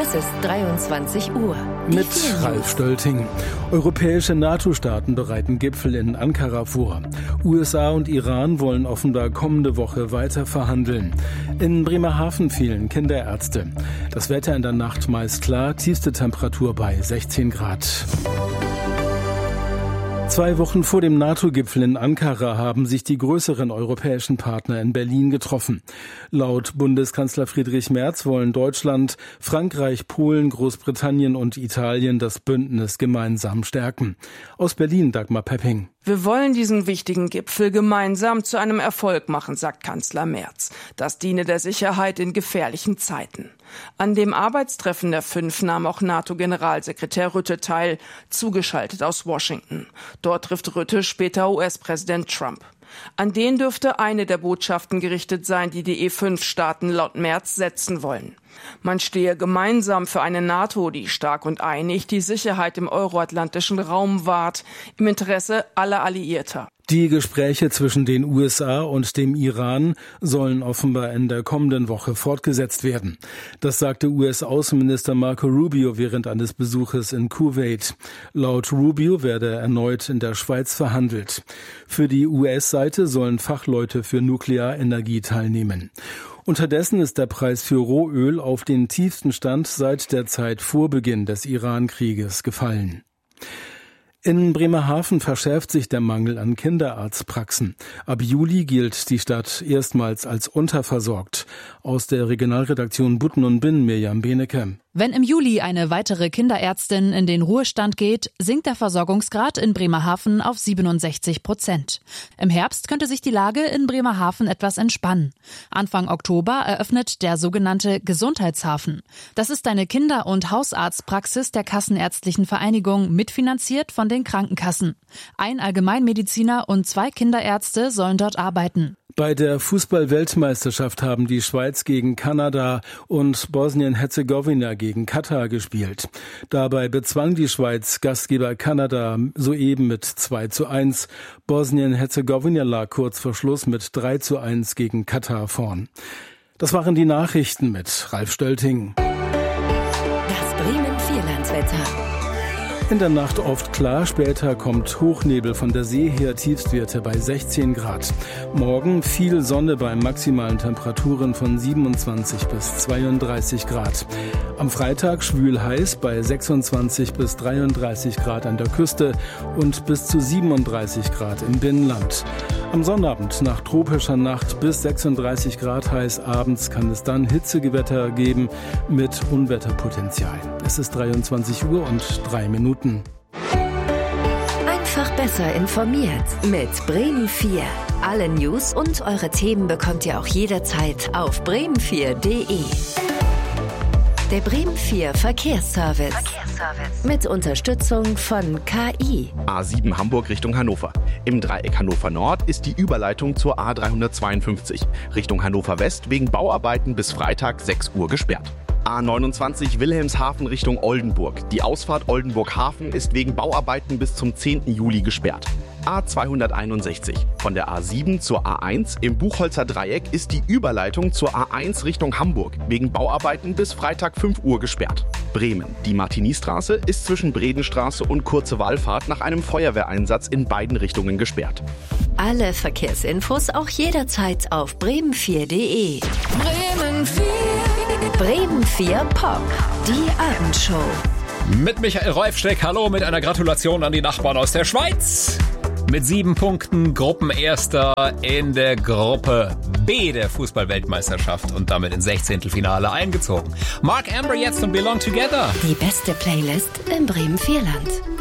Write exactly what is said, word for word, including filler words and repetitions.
Es ist dreiundzwanzig Uhr. Mit Ralf Stölting. Europäische NATO-Staaten bereiten Gipfel in Ankara vor. U S A und Iran wollen offenbar kommende Woche weiter verhandeln. In Bremerhaven fehlen Kinderärzte. Das Wetter in der Nacht meist klar, tiefste Temperatur bei sechzehn Grad. Zwei Wochen vor dem NATO-Gipfel in Ankara haben sich die größeren europäischen Partner in Berlin getroffen. Laut Bundeskanzler Friedrich Merz wollen Deutschland, Frankreich, Polen, Großbritannien und Italien das Bündnis gemeinsam stärken. Aus Berlin Dagmar Pepping. Wir wollen diesen wichtigen Gipfel gemeinsam zu einem Erfolg machen, sagt Kanzler Merz. Das diene der Sicherheit in gefährlichen Zeiten. An dem Arbeitstreffen der Fünf nahm auch NATO-Generalsekretär Rutte teil, zugeschaltet aus Washington. Dort trifft Rutte später U S-Präsident Trump. An den dürfte eine der Botschaften gerichtet sein, die die E fünf Staaten laut Merz setzen wollen. Man stehe gemeinsam für eine NATO, die stark und einig die Sicherheit im euroatlantischen Raum wahrt, im Interesse aller Alliierter. Die Gespräche zwischen den U S A und dem Iran sollen offenbar in der kommenden Woche fortgesetzt werden. Das sagte U S-Außenminister Marco Rubio während eines Besuches in Kuwait. Laut Rubio werde erneut in der Schweiz verhandelt. Für die U S-Seite sollen Fachleute für Nuklearenergie teilnehmen. Unterdessen ist der Preis für Rohöl auf den tiefsten Stand seit der Zeit vor Beginn des Iran-Krieges gefallen. In Bremerhaven verschärft sich der Mangel an Kinderarztpraxen. Ab Juli gilt die Stadt erstmals als unterversorgt. Aus der Regionalredaktion Butten und Binn, Mirjam Benecke. Wenn im Juli eine weitere Kinderärztin in den Ruhestand geht, sinkt der Versorgungsgrad in Bremerhaven auf siebenundsechzig Prozent. Im Herbst könnte sich die Lage in Bremerhaven etwas entspannen. Anfang Oktober eröffnet der sogenannte Gesundheitshafen. Das ist eine Kinder- und Hausarztpraxis der Kassenärztlichen Vereinigung, mitfinanziert von den Krankenkassen. Ein Allgemeinmediziner und zwei Kinderärzte sollen dort arbeiten. Bei der Fußball-Weltmeisterschaft haben die Schweiz gegen Kanada und Bosnien-Herzegowina gegen Katar gespielt. Dabei bezwang die Schweiz Gastgeber Kanada soeben mit zwei zu eins. Bosnien-Herzegowina lag kurz vor Schluss mit drei zu eins gegen Katar vorn. Das waren die Nachrichten mit Ralf Stölting. Das Bremen-Vierlandswetter. In der Nacht oft klar, später kommt Hochnebel von der See her, Tiefstwerte bei sechzehn Grad. Morgen viel Sonne bei maximalen Temperaturen von siebenundzwanzig bis zweiunddreißig Grad. Am Freitag schwül heiß bei sechsundzwanzig bis dreiunddreißig Grad an der Küste und bis zu siebenunddreißig Grad im Binnenland. Am Sonnabend nach tropischer Nacht bis sechsunddreißig Grad heiß, abends kann es dann Hitzegewitter geben mit Unwetterpotenzial. Es ist dreiundzwanzig Uhr und drei Minuten. Einfach besser informiert mit Bremen vier. Alle News und eure Themen bekommt ihr auch jederzeit auf bremen vier punkt de. Der Bremen vier Verkehrsservice. Verkehrsservice. Mit Unterstützung von K I. A sieben Hamburg Richtung Hannover. Im Dreieck Hannover Nord ist die Überleitung zur A dreihundertzweiundfünfzig. Richtung Hannover West wegen Bauarbeiten bis Freitag sechs Uhr gesperrt. A neunundzwanzig Wilhelmshaven Richtung Oldenburg. Die Ausfahrt Oldenburg-Hafen ist wegen Bauarbeiten bis zum zehnten Juli gesperrt. A zweihunderteinundsechzig. Von der A sieben zur A eins im Buchholzer Dreieck ist die Überleitung zur A eins Richtung Hamburg wegen Bauarbeiten bis Freitag fünf Uhr gesperrt. Bremen. Die Martini-Straße ist zwischen Bredenstraße und Kurze Wallfahrt nach einem Feuerwehreinsatz in beiden Richtungen gesperrt. Alle Verkehrsinfos auch jederzeit auf bremen vier punkt de. Bremen vier. Bremen vier Pop. Die Abendshow. Mit Michael Reufsteck, hallo, mit einer Gratulation an die Nachbarn aus der Schweiz. Mit sieben Punkten Gruppenerster in der Gruppe B der Fußball-Weltmeisterschaft und damit ins Sechzehntelfinale eingezogen. Mark Amber jetzt und Belong Together. Die beste Playlist im Bremen-Vierland.